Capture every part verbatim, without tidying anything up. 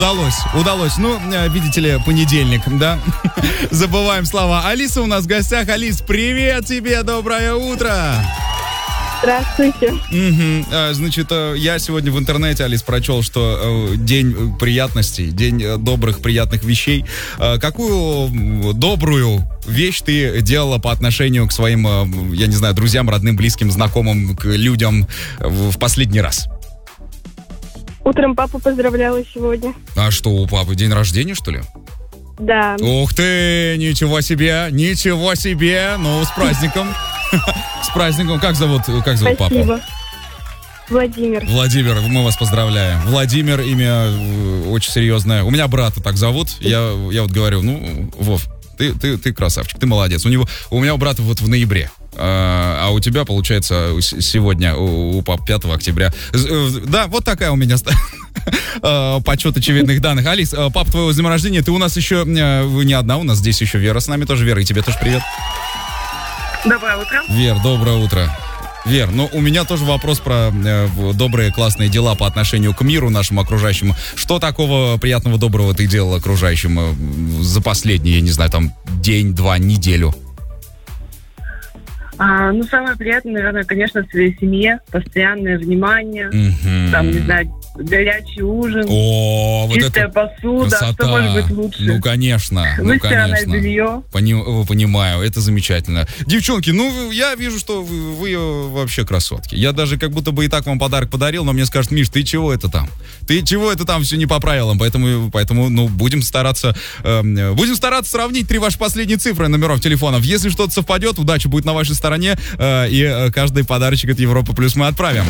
Удалось, удалось. Ну, видите ли, понедельник, да? Забываем слова. Алиса у нас в гостях. Алис, привет тебе, доброе утро. Здравствуйте. Угу. А, значит, я сегодня в интернете, Алис, прочел, что э, день приятностей, день добрых, приятных вещей. Э, какую добрую вещь ты делала по отношению к своим, э, я не знаю, друзьям, родным, близким, знакомым, к людям в, в последний раз? Утром папу поздравляла сегодня. А что, у папы день рождения, что ли? Да. Ух ты, ничего себе, ничего себе. Ну, с праздником. С праздником. Как зовут, как зовут папу? Спасибо. Владимир. Владимир, мы вас поздравляем. Владимир, имя очень серьезное. У меня брата так зовут. Я, я вот говорю, ну, Вов, ты, ты, ты красавчик, ты молодец. У него, у меня у брата вот в ноябре. А, а у тебя, получается, сегодня, у, у пап пятого октября. Да, вот такая у меня подсчет очевидных данных. Алис, пап твоего с днем рождения, ты у нас еще, вы не одна, у нас здесь еще Вера с нами тоже. Вера, и тебе тоже привет. Доброе утро. Вер, доброе утро. Вер, ну у меня тоже вопрос про э, добрые, классные дела по отношению к миру нашему окружающему. Что такого приятного, доброго ты делал окружающим э, за последний, я не знаю, там, день, два, неделю? А, ну, самое приятное, наверное, конечно, в своей семье. Постоянное внимание. Mm-hmm. Там, не знаю, горячий ужин. О, вот чистая это посуда. красота. Что может быть лучше? Ну, конечно. Выстиранное ну, конечно. белье. Пони- понимаю, это замечательно. Девчонки, ну, я вижу, что вы, вы вообще красотки. Я даже как будто бы и так вам подарок подарил, но мне скажут: Миш, ты чего это там? Ты чего это там все не по правилам? Поэтому, поэтому ну, будем стараться э, будем стараться сравнить три ваши последние цифры номеров телефонов. Если что-то совпадет, удача будет на вашей стороне, э, и э, каждый подарочек от Европы Плюс мы отправим.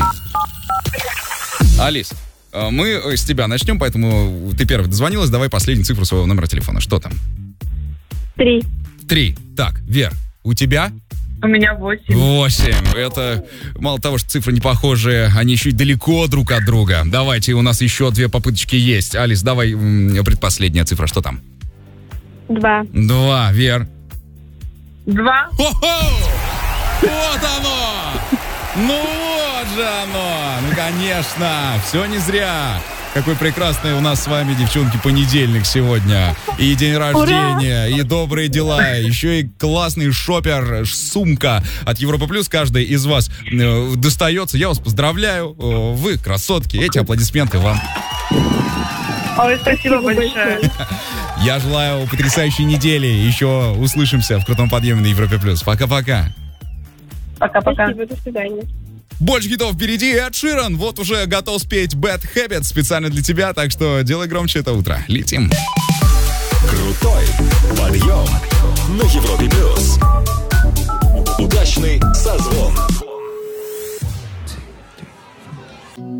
Алис, мы с тебя начнем, поэтому ты первый дозвонилась. Давай последнюю цифру своего номера телефона. Что там? Три. Три. Так, Вер, у тебя? У меня восемь. Восемь. Это мало того, что цифры не похожие, они еще и далеко друг от друга. Давайте, у нас еще две попыточки есть. Алис, давай м- предпоследняя цифра. Что там? Два. Два. Вер? Два. Хо-хо! Вот оно! Ну вот же оно! Ну, конечно, все не зря. Какой прекрасный у нас с вами, девчонки, понедельник сегодня. И день рождения, и добрые дела, еще и классный шопер, сумка от Европа Плюс. Каждый из вас э, достается. Я вас поздравляю. Вы красотки. Эти аплодисменты вам. Ой, спасибо большое. Я желаю потрясающей недели. Еще услышимся в крутом подъеме на Европе Плюс. Пока-пока. Пока-пока. Спасибо, до свидания. Больше хитов впереди. Эд Ширан вот уже готов спеть Bad Habits специально для тебя, так что делай громче это утро. Летим. Крутой подъем на Европе Плюс.